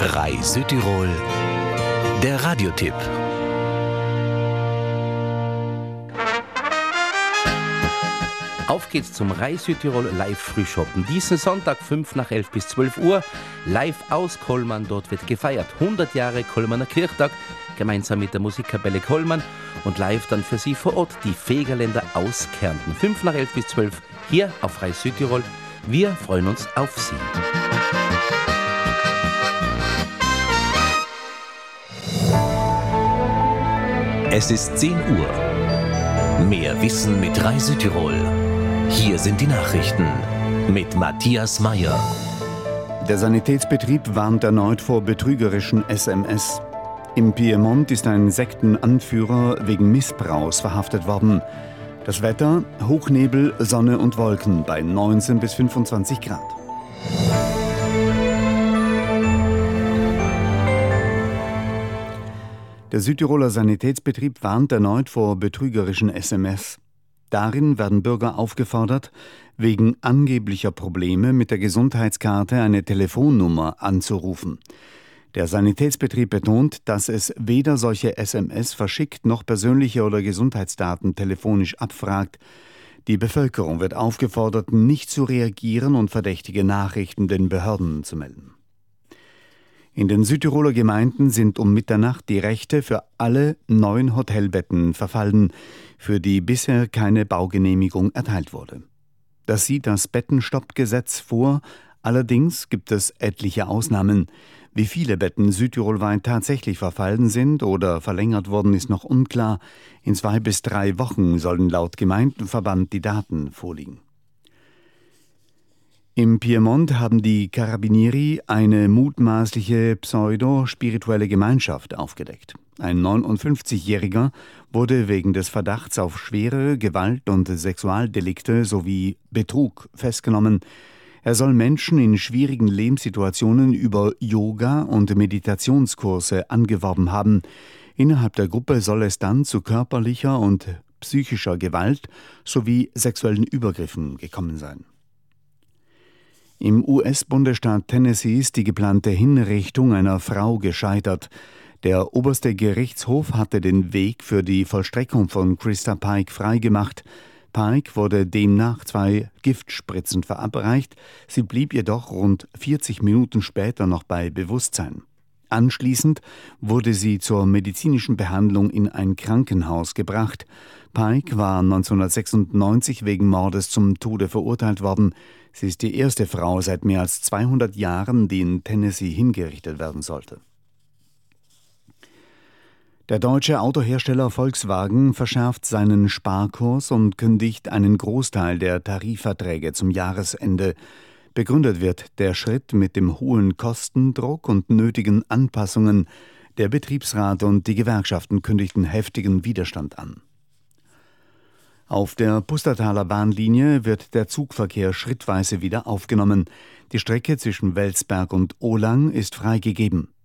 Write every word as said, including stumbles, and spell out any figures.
Rai Südtirol, der Radiotipp. Auf geht's zum Rai Südtirol Live-Frühschoppen. Diesen Sonntag fünf nach elf bis zwölf Uhr, live aus Kollmann. Dort wird gefeiert. hundert Jahre Kollmanner Kirchtag, gemeinsam mit der Musikkapelle Kollmann. Und live dann für Sie vor Ort die Fegerländer aus Kärnten. fünf nach elf bis zwölf hier auf Rai Südtirol. Wir freuen uns auf Sie. Es ist zehn Uhr. Mehr Wissen mit Rai Südtirol. Hier sind die Nachrichten mit Matthias Meyer. Der Sanitätsbetrieb warnt erneut vor betrügerischen S M S. Im Piemont ist ein Sektenanführer wegen Missbrauchs verhaftet worden. Das Wetter: Hochnebel, Sonne und Wolken bei neunzehn bis fünfundzwanzig Grad. Der Südtiroler Sanitätsbetrieb warnt erneut vor betrügerischen S M S. Darin werden Bürger aufgefordert, wegen angeblicher Probleme mit der Gesundheitskarte eine Telefonnummer anzurufen. Der Sanitätsbetrieb betont, dass es weder solche S M S verschickt noch persönliche oder Gesundheitsdaten telefonisch abfragt. Die Bevölkerung wird aufgefordert, nicht zu reagieren und verdächtige Nachrichten den Behörden zu melden. In den Südtiroler Gemeinden sind um Mitternacht die Rechte für alle neuen Hotelbetten verfallen, für die bisher keine Baugenehmigung erteilt wurde. Das sieht das Bettenstoppgesetz vor, allerdings gibt es etliche Ausnahmen. Wie viele Betten südtirolweit tatsächlich verfallen sind oder verlängert wurden, ist noch unklar. In zwei bis drei Wochen sollen laut Gemeindenverband die Daten vorliegen. Im Piemont haben die Carabinieri eine mutmaßliche pseudo-spirituelle Gemeinschaft aufgedeckt. Ein neunundfünfzigjähriger wurde wegen des Verdachts auf schwere Gewalt- und Sexualdelikte sowie Betrug festgenommen. Er soll Menschen in schwierigen Lebenssituationen über Yoga- und Meditationskurse angeworben haben. Innerhalb der Gruppe soll es dann zu körperlicher und psychischer Gewalt sowie sexuellen Übergriffen gekommen sein. Im U S-Bundesstaat Tennessee ist die geplante Hinrichtung einer Frau gescheitert. Der oberste Gerichtshof hatte den Weg für die Vollstreckung von Christa Pike freigemacht. Pike wurde demnach zwei Giftspritzen verabreicht. Sie blieb jedoch rund vierzig Minuten später noch bei Bewusstsein. Anschließend wurde sie zur medizinischen Behandlung in ein Krankenhaus gebracht. Pike war neunzehnhundertsechsundneunzig wegen Mordes zum Tode verurteilt worden. Sie ist die erste Frau seit mehr als zweihundert Jahren, die in Tennessee hingerichtet werden sollte. Der deutsche Autohersteller Volkswagen verschärft seinen Sparkurs und kündigt einen Großteil der Tarifverträge zum Jahresende. Begründet wird der Schritt mit dem hohen Kostendruck und nötigen Anpassungen. Der Betriebsrat und die Gewerkschaften kündigten heftigen Widerstand an. Auf der Pustertaler Bahnlinie wird der Zugverkehr schrittweise wieder aufgenommen. Die Strecke zwischen Welsberg und Ohlang ist freigegeben.